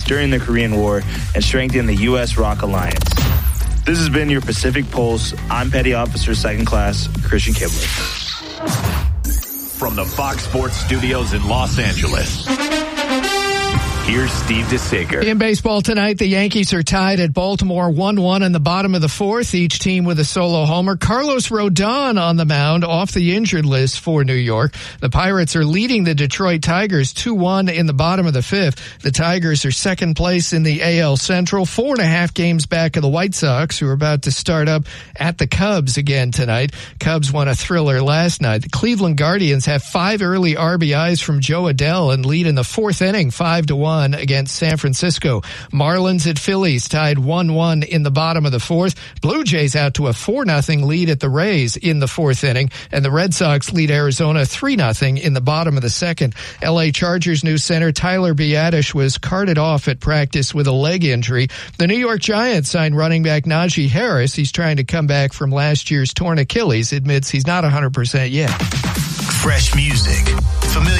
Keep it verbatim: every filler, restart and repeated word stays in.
during the Korean War and strengthen the U S ROK Alliance. This has been your Pacific Pulse. I'm Petty Officer Second Class Christian Kibler. From the Fox Sports Studios in Los Angeles, here's Steve DeSager. In baseball tonight, the Yankees are tied at Baltimore one one in the bottom of the fourth, each team with a solo homer. Carlos Rodon on the mound off the injured list for New York. The Pirates are leading the Detroit Tigers two one in the bottom of the fifth. The Tigers are second place in the A L Central, four and a half games back of the White Sox, who are about to start up at the Cubs again tonight. Cubs won a thriller last night. The Cleveland Guardians have five early R B Is from Joe Adell and lead in the fourth inning, five to one. Against San Francisco. Marlins at Phillies tied one one in the bottom of the fourth. Blue Jays out to a four nothing lead at the Rays in the fourth inning, and the Red Sox lead Arizona three nothing in the bottom of the second. L A Chargers new center Tyler Biadasz was carted off at practice with a leg injury. The New York Giants signed running back Najee Harris. He's trying to come back from last year's torn Achilles. Admits he's not one hundred percent yet. Fresh music, familiar